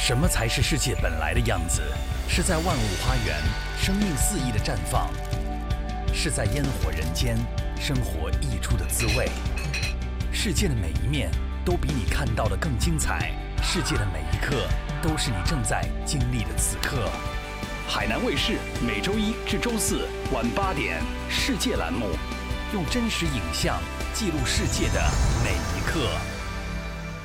什么才是世界本来的样子？是在万物花园，生命肆意的绽放；是在烟火人间，生活溢出的滋味。世界的每一面都比你看到的更精彩，世界的每一刻都是你正在经历的此刻。海南卫视每周一至周四晚8点，世界栏目，用真实影像记录世界的每一刻。